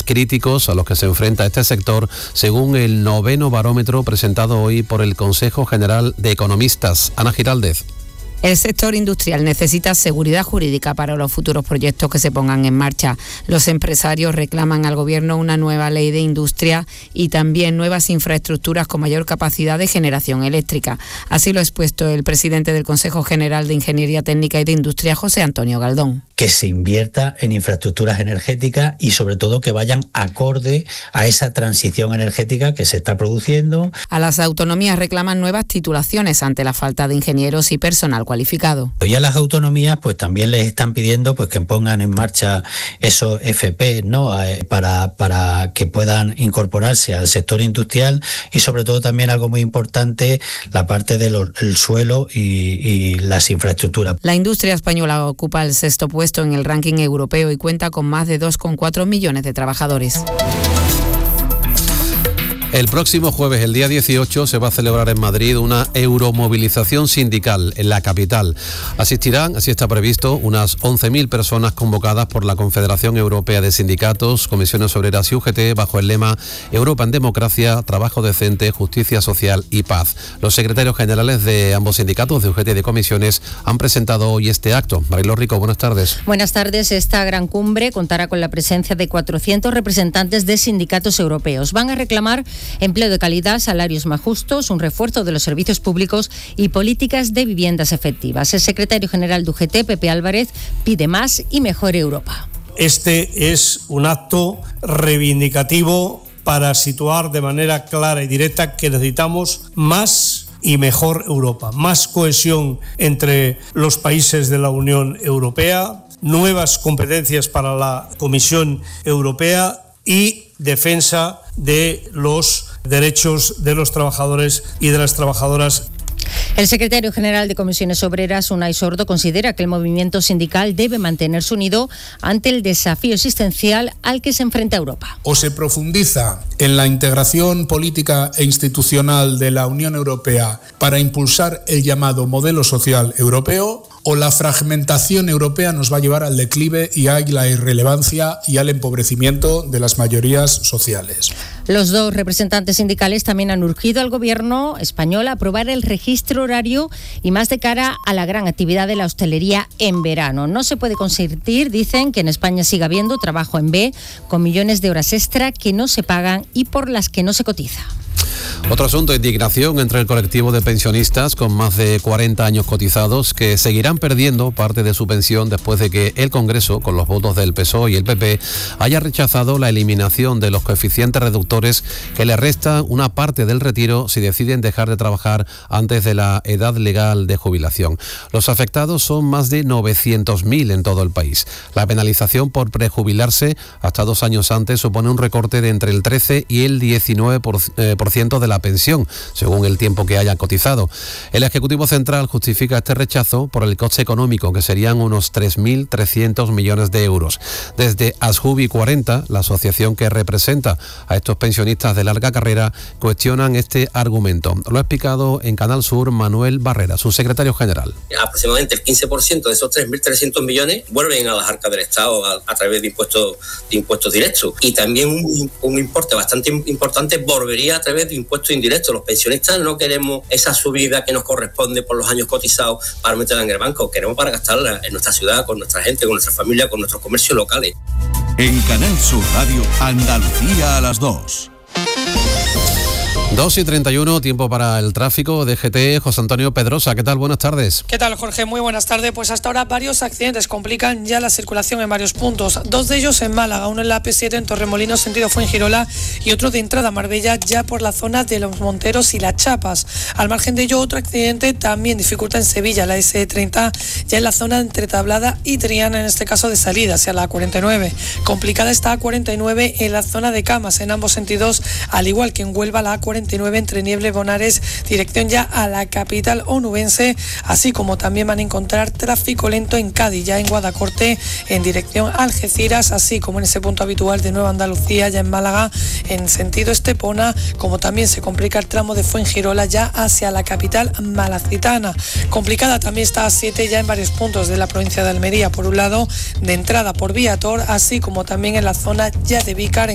críticos a los que se enfrenta este sector, según el 9º barómetro presentado hoy por el Consejo General de Economistas. Ana Giraldez. El sector industrial necesita seguridad jurídica para los futuros proyectos que se pongan en marcha. Los empresarios reclaman al Gobierno una nueva ley de industria y también nuevas infraestructuras con mayor capacidad de generación eléctrica. Así lo ha expuesto el presidente del Consejo General de Ingeniería Técnica y de Industria, José Antonio Galdón. Que se invierta en infraestructuras energéticas y sobre todo que vayan acorde a esa transición energética que se está produciendo. A las autonomías reclaman nuevas titulaciones ante la falta de ingenieros y personal cualificado. Y a las autonomías pues también les están pidiendo pues que pongan en marcha esos FP, ¿no? Para que puedan incorporarse al sector industrial y sobre todo también algo muy importante, la parte del suelo y las infraestructuras. La industria española ocupa el 6º puesto en el ranking europeo y cuenta con más de 2,4 millones de trabajadores. El próximo jueves, el día 18, se va a celebrar en Madrid una euromovilización sindical en la capital. Asistirán, así está previsto, unas 11.000 personas convocadas por la Confederación Europea de Sindicatos, Comisiones Obreras y UGT bajo el lema Europa en democracia, trabajo decente, justicia social y paz. Los secretarios generales de ambos sindicatos, de UGT y de comisiones, han presentado hoy este acto. Mariló Rico, buenas tardes. Buenas tardes. Esta gran cumbre contará con la presencia de 400 representantes de sindicatos europeos. Van a reclamar empleo de calidad, salarios más justos, un refuerzo de los servicios públicos y políticas de viviendas efectivas. El secretario general de UGT, Pepe Álvarez, pide más y mejor Europa. Este es un acto reivindicativo para situar de manera clara y directa que necesitamos más y mejor Europa, más cohesión entre los países de la Unión Europea, nuevas competencias para la Comisión Europea y defensa de los derechos de los trabajadores y de las trabajadoras. El secretario general de Comisiones Obreras, Unai Sordo, considera que el movimiento sindical debe mantenerse unido ante el desafío existencial al que se enfrenta Europa. O se profundiza en la integración política e institucional de la Unión Europea para impulsar el llamado modelo social europeo, o la fragmentación europea nos va a llevar al declive y a la irrelevancia y al empobrecimiento de las mayorías sociales. Los dos representantes sindicales también han urgido al Gobierno español a aprobar el registro horario y más de cara a la gran actividad de la hostelería en verano. No se puede consentir, dicen, que en España siga habiendo trabajo en B con millones de horas extra que no se pagan y por las que no se cotiza. Otro asunto, indignación entre el colectivo de pensionistas con más de 40 años cotizados que seguirán perdiendo parte de su pensión después de que el Congreso, con los votos del PSOE y el PP, haya rechazado la eliminación de los coeficientes reductores que le restan una parte del retiro si deciden dejar de trabajar antes de la edad legal de jubilación. Los afectados son más de 900.000 en todo el país. La penalización por prejubilarse hasta 2 años antes supone un recorte de entre el 13 y el 19% de la pensión, según el tiempo que hayan cotizado. El Ejecutivo Central justifica este rechazo por el coste económico, que serían unos 3.300 millones de euros. Desde Asjubi 40, la asociación que representa a estos pensionistas de larga carrera, cuestionan este argumento. Lo ha explicado en Canal Sur Manuel Barrera, su secretario general. Aproximadamente el 15% de esos 3.300 millones vuelven a las arcas del Estado a través de impuestos directos. Y también un importe bastante importante volvería a través de impuestos indirectos. Los pensionistas no queremos esa subida que nos corresponde por los años cotizados para meterla en el banco, queremos para gastarla en nuestra ciudad, con nuestra gente, con nuestra familia, con nuestros comercios locales. En Canal Sur Radio, Andalucía a las 2. 2:31, tiempo para el tráfico. DGT, José Antonio Pedrosa, ¿qué tal? Buenas tardes. ¿Qué tal, Jorge? Muy buenas tardes. Pues hasta ahora varios accidentes complican ya la circulación en varios puntos. 2 de ellos en Málaga, uno en la AP7 en Torremolinos, sentido Fuengirola, y otro de entrada a Marbella, ya por la zona de Los Monteros y Las Chapas. Al margen de ello, otro accidente también dificulta en Sevilla, la S30, ya en la zona entre Tablada y Triana, en este caso de salida hacia la A49. Complicada está A49 en la zona de Camas, en ambos sentidos, al igual que en Huelva la A49 entre Niebla y Bonares, dirección ya a la capital onubense, así como también van a encontrar tráfico lento en Cádiz, ya en Guadacorte, en dirección a Algeciras, así como en ese punto habitual de Nueva Andalucía, ya en Málaga, en sentido Estepona, como también se complica el tramo de Fuengirola ya hacia la capital malacitana. Complicada también está A7 ya en varios puntos de la provincia de Almería, por un lado, de entrada por Viator, así como también en la zona ya de Vícar,